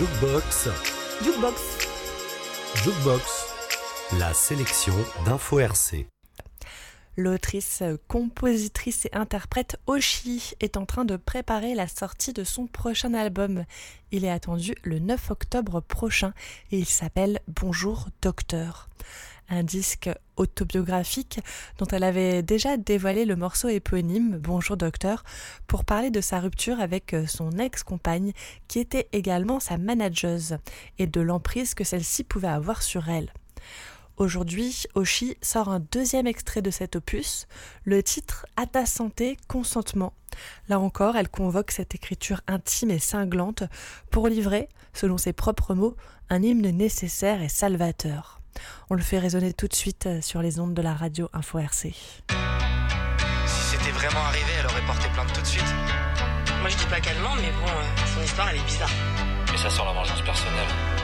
Jukebox, Jukebox. Jukebox, la sélection d'Info RC. L'autrice, compositrice et interprète Oshi est en train de préparer la sortie de son prochain album. Il est attendu le 9 octobre prochain et il s'appelle Bonjour Docteur. Un disque autobiographique dont elle avait déjà dévoilé le morceau éponyme Bonjour Docteur pour parler de sa rupture avec son ex-compagne qui était également sa manageuse et de l'emprise que celle-ci pouvait avoir sur elle. Aujourd'hui, Oshi sort un deuxième extrait de cet opus, le titre « À ta santé, consentement ». Là encore, elle convoque cette écriture intime et cinglante pour livrer, selon ses propres mots, un hymne nécessaire et salvateur. On le fait résonner tout de suite sur les ondes de la radio Info RC. Si c'était vraiment arrivé, elle aurait porté plainte tout de suite. Moi je dis pas qu'elle ment, mais bon, son histoire elle est bizarre. Mais ça sent la vengeance personnelle.